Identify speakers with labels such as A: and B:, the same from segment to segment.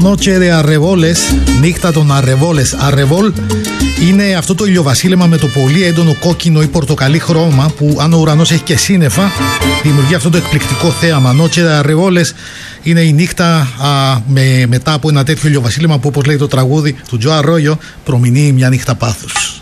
A: Noche de Arreboles, νύχτα των Αρρεβόλες. Αρρεβόλ είναι αυτό το ηλιοβασίλεμα με το πολύ έντονο κόκκινο ή πορτοκαλί χρώμα που, αν ο ουρανός έχει και σύννεφα, δημιουργεί αυτό το εκπληκτικό θέαμα. Noche de Arreboles είναι η νύχτα μετά από ένα τέτοιο ηλιοβασίλεμα που, όπως λέει το τραγούδι του Τζο Αρρόγιο, προμηνύει μια νύχτα πάθους.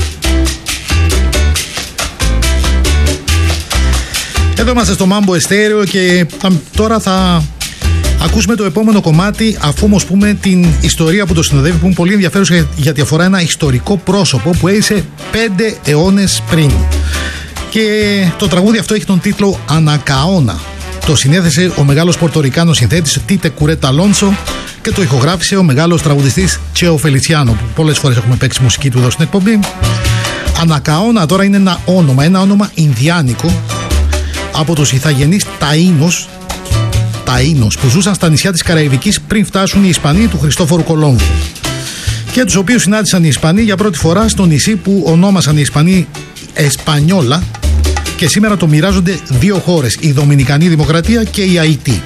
A: Εδώ είμαστε στο Mambo Estéreo και τώρα θα ακούσουμε το επόμενο κομμάτι, αφού όμως πούμε την ιστορία που το συνοδεύει, που είναι πολύ ενδιαφέρουσα γιατί αφορά ένα ιστορικό πρόσωπο που έζησε 5 αιώνες πριν. Και το τραγούδι αυτό έχει τον τίτλο Ανακαώνα. Το συνέθεσε ο μεγάλος πορτορικάνος συνθέτης Τίτε Κουρέτα Αλόνσο και το ηχογράφησε ο μεγάλος τραγουδιστής Τσέο Φελισιάνο, που πολλές φορές έχουμε παίξει μουσική του εδώ στην εκπομπή. Ανακαώνα τώρα είναι ένα όνομα Ινδιάνικο από τους ηθαγενείς Ταΐνος που ζούσαν στα νησιά της Καραϊβικής πριν φτάσουν οι Ισπανοί του Χριστόφορου Κολόμβου, και τους οποίους συνάντησαν οι Ισπανοί για πρώτη φορά στο νησί που ονόμασαν οι Ισπανοί Εσπανιόλα, και σήμερα το μοιράζονται δύο χώρες, η Δομινικανή Δημοκρατία και η Αϊτή.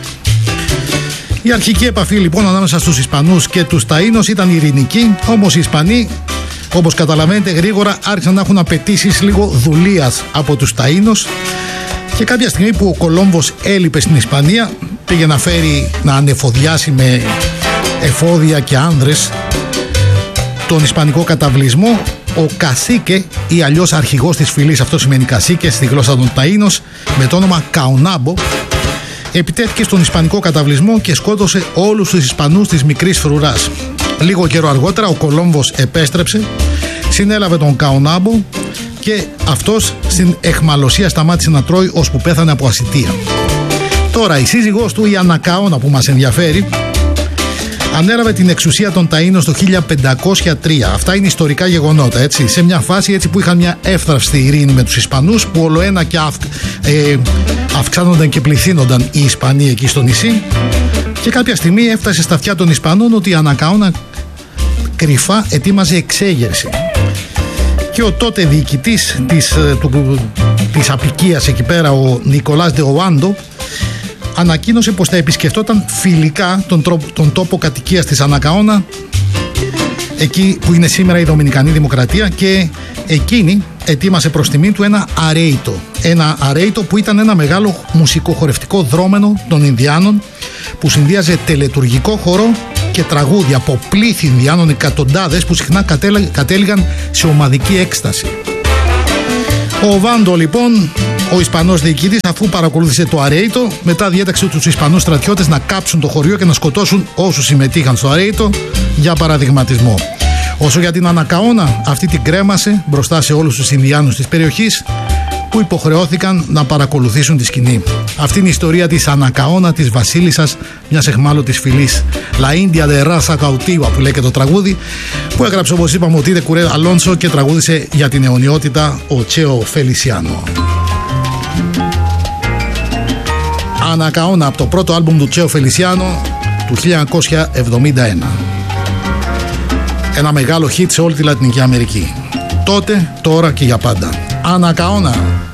A: Η αρχική επαφή λοιπόν ανάμεσα στους Ισπανούς και τους Ταΐνος ήταν ειρηνική, όμως οι Ισπανοί, όπως καταλαβαίνετε, γρήγορα άρχισαν να έχουν απαιτήσεις λίγο δουλείας από τους Ταΐνος. Και κάποια στιγμή που ο Κολόμβος έλειπε στην Ισπανία, πήγε να ανεφοδιάσει με εφόδια και άνδρες τον ισπανικό καταβλισμό, ο Κασίκε ή αλλιώς αρχηγός της φυλής, αυτό σημαίνει Κασίκε στη γλώσσα των Ταΐνος, με το όνομα Καονάμπο, επιτέθηκε στον ισπανικό καταβλισμό και σκότωσε όλους τους Ισπανούς της μικρής φρουράς. Λίγο καιρό αργότερα ο Κολόμβος επέστρεψε, συνέλαβε τον Καονάμπο και αυτός στην εχμαλωσία σταμάτησε να τρώει ώσπου πέθανε από ασιτεία. Τώρα η σύζυγός του, η Ανακαώνα που μας ενδιαφέρει, ανέλαβε την εξουσία των Ταΐνων το 1503. Αυτά είναι ιστορικά γεγονότα, έτσι. Σε μια φάση έτσι που είχαν μια εύθραυστη ειρήνη με τους Ισπανούς, που ολοένα και αυξάνονταν και πληθύνονταν οι Ισπανοί εκεί στο νησί, και κάποια στιγμή έφτασε στα αυτιά των Ισπανών ότι η Ανακαώνα κρυφά ετοίμαζε εξέγερση. Και ο τότε διοικητής της αποικίας εκεί πέρα, ο Νικολάς Δε Οάντο, ανακοίνωσε πως θα επισκεφτόταν φιλικά τον τόπο κατοικίας της Ανακαώνα, εκεί που είναι σήμερα η Δομινικανή Δημοκρατία, και εκείνη ετοίμασε προς τιμή του ένα αρέιτο. Ένα αρέιτο που ήταν ένα μεγάλο μουσικοχορευτικό δρόμενο των Ινδιάνων που συνδύαζε τελετουργικό χορό και τραγούδια από πλήθη Ινδιάνων, εκατοντάδες, που συχνά κατέληγαν σε ομαδική έκσταση. Ο Βάντο λοιπόν, ο Ισπανός διοικητής, αφού παρακολούθησε το αρέιτο, μετά διέταξε τους Ισπανούς στρατιώτες να κάψουν το χωριό και να σκοτώσουν όσους συμμετείχαν στο αρέιτο για παραδειγματισμό. Όσο για την Ανακαώνα, αυτή την κρέμασε μπροστά σε όλους τους Ινδιάνους της περιοχής, που υποχρεώθηκαν να παρακολουθήσουν τη σκηνή. Αυτή είναι η ιστορία της Ανακαώνα, της βασίλισσας μιας εχμάλωτης φυλής. La India de Raza Cautiva, που λέει και το τραγούδι, που έγραψε, όπως είπαμε, ο Τίτε Κουρέτα Αλόνσο και τραγούδισε για την αιωνιότητα ο Τσέο Φελισιάνο. Ανακαώνα από το πρώτο άλμπουμ του Τσέο Φελισιάνο του 1971. Ένα μεγάλο hit σε όλη τη Λατινική Αμερική. Τότε, τώρα και για πάντα. Ανακαώνα.